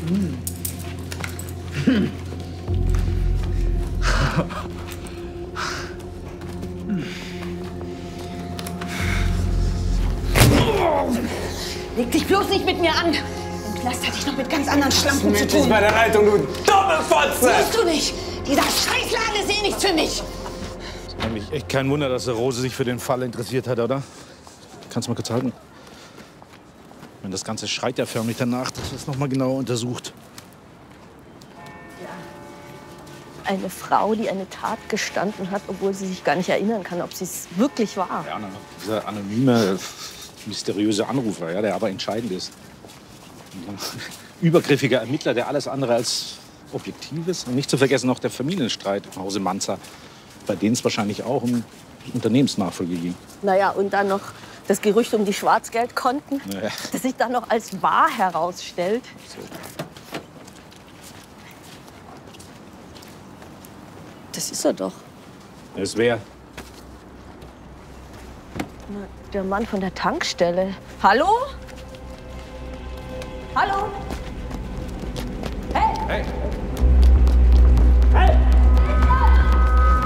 Leg dich bloß nicht mit mir an. Im Knast hatte ich noch mit ganz anderen Schlampen zu tun. Nicht bei der Leitung, du dumme Fotze! Siehst du nicht? Dieser Scheißladen ist eh nichts für mich. Ist eigentlich echt kein Wunder, dass der Rose sich für den Fall interessiert hat, oder? Kannst du mal kurz halten? Wenn das Ganze schreit ja förmlich danach, dass es noch mal genauer untersucht. Eine Frau, die eine Tat gestanden hat, obwohl sie sich gar nicht erinnern kann, ob sie es wirklich war. Ja, dieser anonyme, mysteriöse Anrufer, ja, der aber entscheidend ist. Ein übergriffiger Ermittler, der alles andere als objektiv ist. Und nicht zu vergessen noch der Familienstreit im Hause Manzer, bei denen es wahrscheinlich auch um Unternehmensnachfolge ging. Naja, und dann noch das Gerücht um die Schwarzgeldkonten, Naja. das sich dann noch als wahr herausstellt. Das ist er doch. Das wer? Na, der Mann von der Tankstelle. Hallo? Hallo? Hey! Hey!